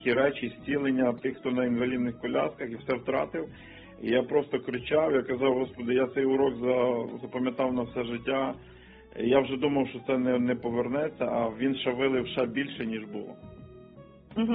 ті речі, зцілення тих, хто на інвалідних колясках, і все втратив. І я просто кричав, я казав: Господи, я цей урок запам'ятав на все життя. Я вже думав, що це не повернеться, а він ще вилив ще більше, ніж було. Угу.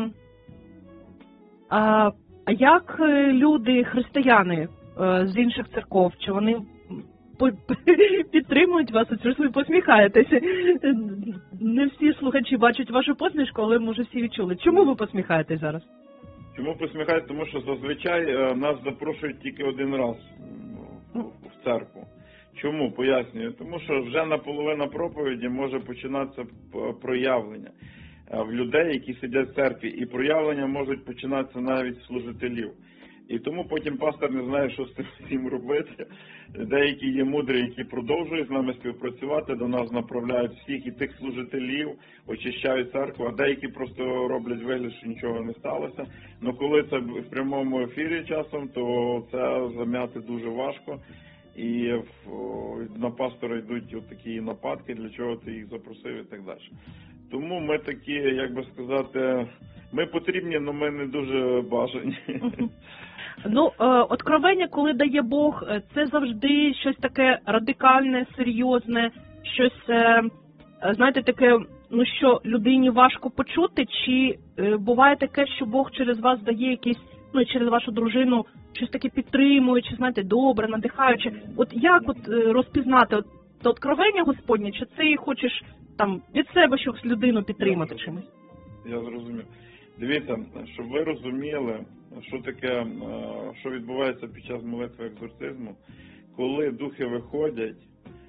А як люди, християни з інших церков, чи вони підтримують вас? Оце ж ви посміхаєтеся. Не всі слухачі бачать вашу посмішку, але, може, всі відчули. Чому ви посміхаєтесь зараз? Чому посміхаєтесь? Тому що зазвичай нас запрошують тільки один раз в церкву. Чому? Пояснюю. Тому що вже наполовина проповіді може починатися проявлення в людей, які сидять в церкві. І проявлення можуть починатися навіть з служителів. І тому потім пастор не знає, що з цим всім робити. Деякі є мудрі, які продовжують з нами співпрацювати, до нас направляють всіх і тих служителів, очищають церкву, а деякі просто роблять вигляд, що нічого не сталося. Але коли це в прямому ефірі часом, то це зам'яти дуже важко. І на пастора йдуть такі нападки, для чого ти їх запросив і так далі. Тому ми такі, як би сказати, ми потрібні, але ми не дуже бажані. Ну, откровення, коли дає Бог, це завжди щось таке радикальне, серйозне, щось, знаєте, таке, ну, що людині важко почути, чи буває таке, що Бог через вас дає якісь, ну, через вашу дружину, щось таке підтримуючи, знаєте, добре, надихаючи. От як розпізнати це откровення Господнє, чи ти хочеш там від себе щось людину підтримати чимось? Я зрозумів. Дивіться, щоб ви розуміли, що таке, що відбувається під час молитви екзорцизму, коли духи виходять,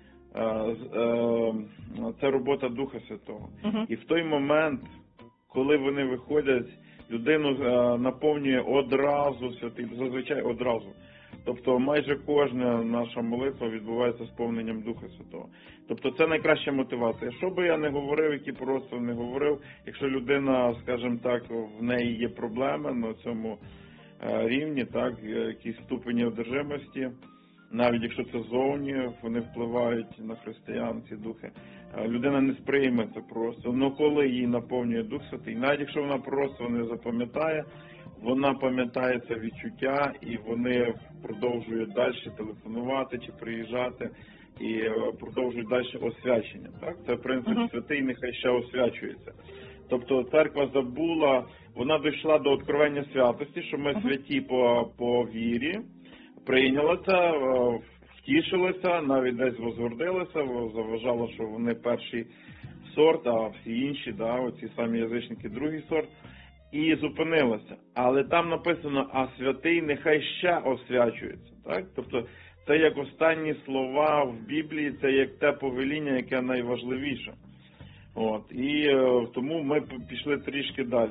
це робота Духа Святого. І в той момент, коли вони виходять, людину наповнює одразу Святий, зазвичай одразу. Тобто майже кожна наша молитва відбувається сповненням Духа Святого. Тобто це найкраща мотивація. Що би я не говорив, які просто не говорив, якщо людина, скажімо так, в неї є проблеми на цьому рівні, так, якісь ступені одержимості, навіть якщо це зовні, вони впливають на християн, ці духи, людина не сприйме це просто. Але коли її наповнює Дух Святий, навіть якщо вона просто не запам'ятає, вона пам'ятає це відчуття, і вони продовжують далі телефонувати чи приїжджати, і продовжують далі освячення. Так? Це принцип святий, нехай ще освячується. Тобто церква забула, вона дійшла до откровення святості, що ми святі по вірі, прийняла це, втішилася, навіть десь возгордилася, заважала, що вони перший сорт, а всі інші, да, оці самі язичники другий сорт. І зупинилася. Але там написано: а святий нехай ще освячується. Так? Тобто це як останні слова в Біблії, це як те повеління, яке найважливіше. От. І тому ми пішли трішки далі.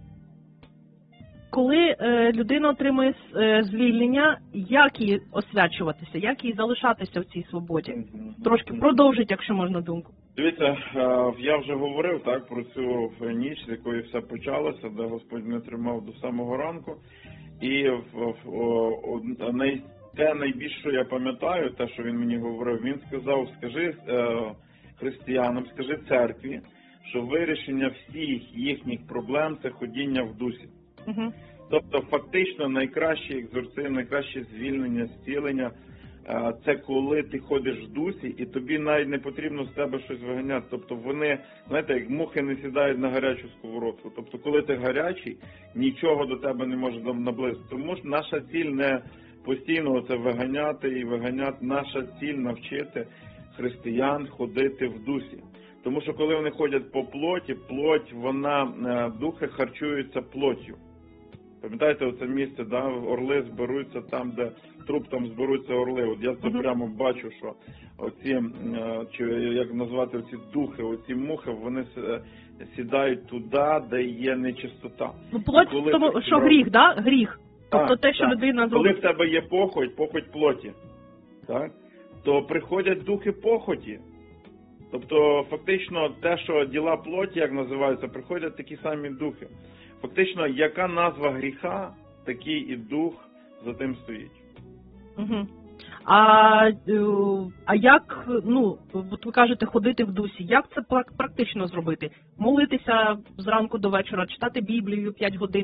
Коли людина отримує звільнення, як їй освячуватися, як їй залишатися в цій свободі? Трошки продовжить, якщо можна, думку. Дивіться, я вже говорив так про цю ніч, з якої все почалося, де Господь мене тримав до самого ранку. І те найбільше, що я пам'ятаю, те, що він мені говорив, він сказав: скажи християнам, скажи церкві, що вирішення всіх їхніх проблем – це ходіння в дусі. Тобто фактично найкращий екзорцизм, найкраще звільнення, зцілення – це коли ти ходиш в дусі, і тобі навіть не потрібно з тебе щось виганяти. Тобто вони, знаєте, як мухи не сідають на гарячу сковородку. Тобто коли ти гарячий, нічого до тебе не може наблизити. Тому що наша ціль не постійно це виганяти і виганяти. Наша ціль навчити християн ходити в дусі. Тому що коли вони ходять по плоті, плоть, духи харчуються плоттю. Пам'ятаєте, оце місце, да, орли зберуться там, де труп, там зберуться орли. От я це прямо бачу, що оці, чи як назвати, оці духи, оці мухи, вони сідають туди, де є нечистота. Ну, плоть в тому, що гріх, да? Гріх. Тобто те, що людина зробить. Коли в тебе є похоть плоті, так, то приходять духи похоті. Тобто, фактично, те, що діла плоті, як називаються, приходять такі самі духи. Фактично, яка назва гріха, такий і дух за тим стоїть. А як, ну, от ви кажете, ходити в дусі, як це практично зробити? Молитися зранку до вечора, читати Біблію 5 годин